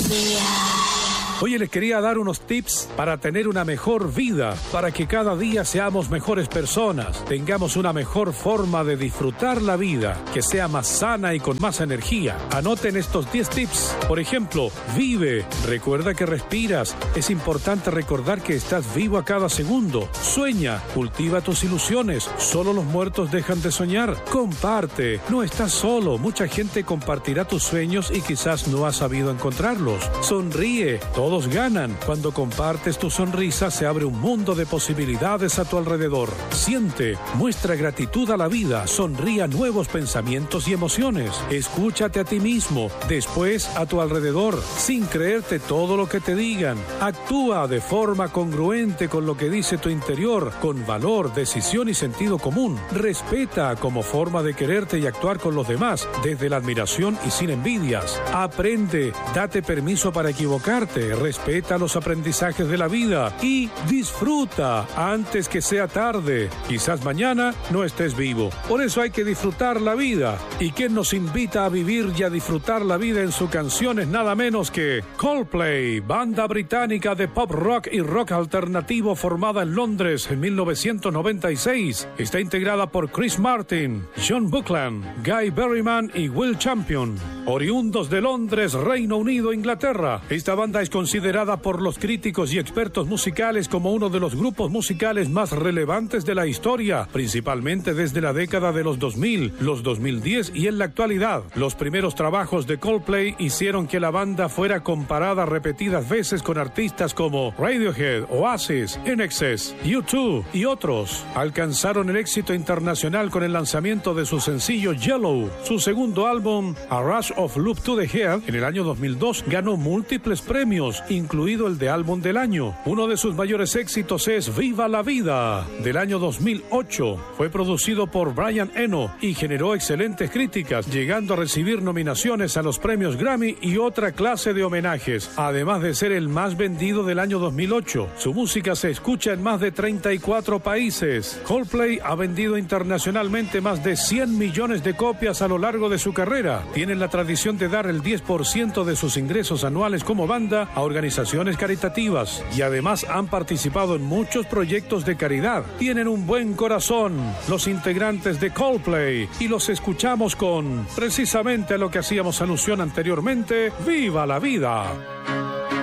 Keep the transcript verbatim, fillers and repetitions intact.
Oye, les quería dar unos tips para tener una mejor vida, para que cada día seamos mejores personas, tengamos una mejor forma de disfrutar la vida, que sea más sana y con más energía. Anoten estos diez tips. Por ejemplo, vive. Recuerda que respiras. Es importante recordar que estás vivo a cada segundo. Sueña. Cultiva tus ilusiones. Solo los muertos dejan de soñar. Comparte. No estás solo. Mucha gente compartirá tus sueños y quizás no has sabido encontrarlos. Sonríe. Todos ganan. Cuando compartes tu sonrisa, se abre un mundo de posibilidades a tu alrededor. Siente, muestra gratitud a la vida, sonríe a nuevos pensamientos y emociones. Escúchate a ti mismo, después a tu alrededor, sin creerte todo lo que te digan. Actúa de forma congruente con lo que dice tu interior, con valor, decisión y sentido común. Respeta como forma de quererte y actuar con los demás, desde la admiración y sin envidias. Aprende, date permiso para equivocarte. Respeta los aprendizajes de la vida y disfruta antes que sea tarde. Quizás mañana no estés vivo. Por eso hay que disfrutar la vida. ¿Y quién nos invita a vivir y a disfrutar la vida en su canción es nada menos que Coldplay, banda británica de pop rock y rock alternativo formada en Londres en mil novecientos noventa y seis. Está integrada por Chris Martin, John Buckland, Guy Berryman y Will Champion. Oriundos de Londres, Reino Unido, Inglaterra. Esta banda es considerada por los críticos y expertos musicales como uno de los grupos musicales más relevantes de la historia, principalmente desde la década de los dos mil, los dos mil diez y en la actualidad. Los primeros trabajos de Coldplay hicieron que la banda fuera comparada repetidas veces con artistas como Radiohead, Oasis, I N X S, U dos y otros. Alcanzaron el éxito internacional con el lanzamiento de su sencillo Yellow. Su segundo álbum, A Rush of Love to the Head, en el año dos mil dos, ganó múltiples premios, incluido el de álbum del año. Uno de sus mayores éxitos es Viva la Vida, del año dos mil ocho. Fue producido por Brian Eno y generó excelentes críticas, llegando a recibir nominaciones a los premios Grammy y otra clase de homenajes, además de ser el más vendido del año dos mil ocho. Su música se escucha en más de treinta y cuatro países. Coldplay ha vendido internacionalmente más de cien millones de copias a lo largo de su carrera. Tienen la tradición de dar el diez por ciento de sus ingresos anuales como banda a organizaciones caritativas y además han participado en muchos proyectos de caridad. Tienen un buen corazón, los integrantes de Coldplay, y los escuchamos con precisamente a lo que hacíamos alusión anteriormente: ¡Viva la vida!